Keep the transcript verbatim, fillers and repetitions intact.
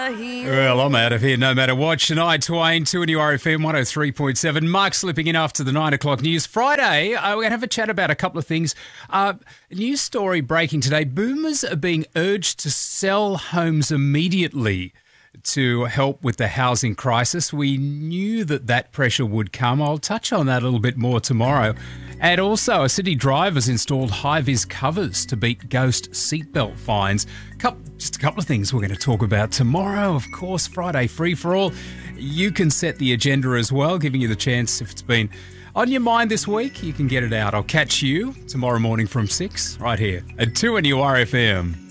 Well, I'm out of here no matter what. Shania Twain, two N U R F M one oh three point seven. Mark slipping in after the nine o'clock news. Friday, uh, we're going to have a chat about a couple of things. Uh, a news story breaking today. Boomers are being urged to sell homes immediately to help with the housing crisis. We knew that that pressure would come. I'll touch on that a little bit more tomorrow. And also, a city driver's installed high-vis covers to beat ghost seatbelt fines. Couple, just a couple of things we're going to talk about tomorrow. Of course, Friday free-for-all. You can set the agenda as well, giving you the chance, if it's been on your mind this week, you can get it out. I'll catch you tomorrow morning from six, right here at two N U R F M.